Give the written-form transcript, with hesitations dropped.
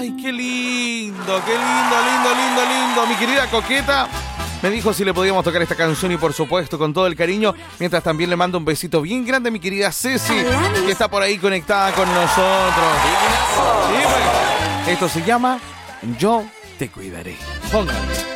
Ay, qué lindo, lindo. Mi querida Coqueta me dijo si le podíamos tocar esta canción y por supuesto con todo el cariño, mientras también le mando un besito bien grande a mi querida Ceci, que está por ahí conectada con nosotros. Sí, pues. Esto se llama Yo Te Cuidaré. Póngale.